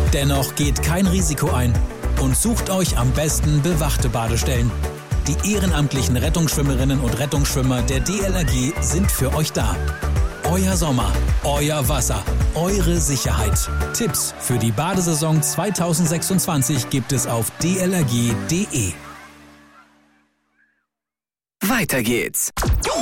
Dennoch geht kein Risiko ein und sucht euch am besten bewachte Badestellen. Die ehrenamtlichen Rettungsschwimmerinnen und Rettungsschwimmer der DLRG sind für euch da. Euer Sommer, euer Wasser, eure Sicherheit. Tipps für die Badesaison 2026 gibt es auf dlrg.de. Weiter geht's.